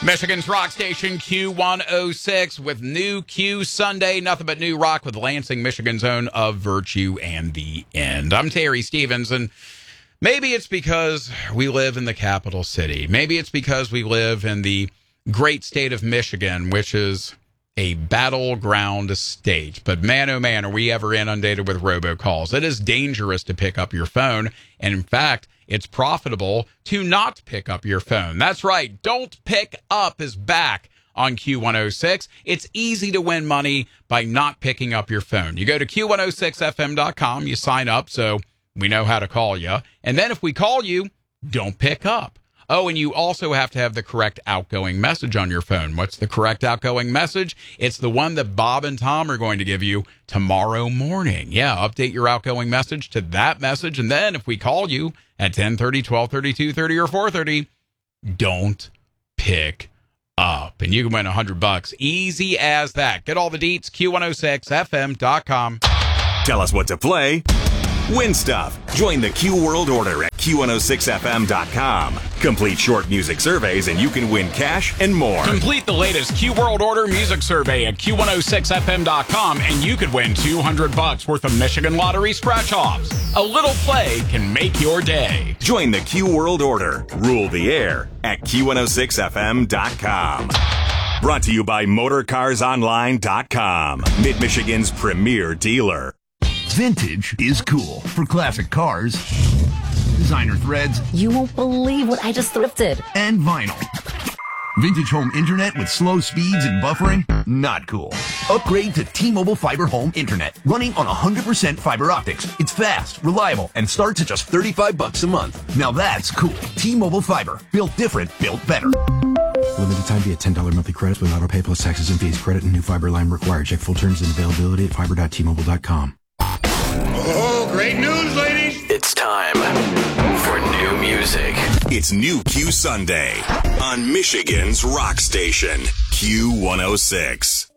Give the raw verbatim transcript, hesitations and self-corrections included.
Michigan's rock station Q one oh six with new Q Sunday. Nothing but new rock with Lansing, Michigan's own Of Virtue and the End. I'm Terry Stevens, and maybe it's because we live in the capital city. Maybe it's because we live in the great state of Michigan, which is a battleground state. But man, oh man, are we ever inundated with robocalls. It is dangerous to pick up your phone. And in fact, it's profitable to not pick up your phone. That's right. Don't Pick Up is back on Q one oh six. It's easy to win money by not picking up your phone. You go to Q one oh six F M dot com, you sign up so we know how to call you. And then if we call you, don't pick up. Oh, and you also have to have the correct outgoing message on your phone. What's the correct outgoing message? It's the one that Bob and Tom are going to give you tomorrow morning. Yeah, update your outgoing message to that message. And then if we call you at ten thirty, twelve thirty, two thirty, or four thirty, don't pick up. And you can win one hundred bucks. Easy as that. Get all the deets, Q one oh six F M dot com. Tell us what to play. Win stuff. Join the Q World Order at Q one oh six F M dot com. Complete short music surveys and you can win cash and more. Complete the latest Q World Order music survey at Q one oh six F M dot com and you could win two hundred bucks worth of Michigan Lottery scratch-offs. A little play can make your day. Join the Q World Order. Rule the air at Q one oh six F M dot com. Brought to you by Motor Cars Online dot com. Mid-Michigan's premier dealer. Vintage is cool for classic cars, designer threads, you won't believe what I just thrifted, and vinyl. Vintage home internet with slow speeds and buffering? Not cool. Upgrade to T-Mobile Fiber Home Internet, running on one hundred percent fiber optics. It's fast, reliable, and starts at just thirty-five bucks a month. Now that's cool. T-Mobile Fiber. Built different, built better. Limited time via ten dollars monthly credits with auto pay plus taxes and fees. Credit and new fiber line required. Check full terms and availability at fiber dot T Mobile dot com. Oh, great news, ladies! It's time for new music. It's New Q Sunday on Michigan's rock station, Q one oh six.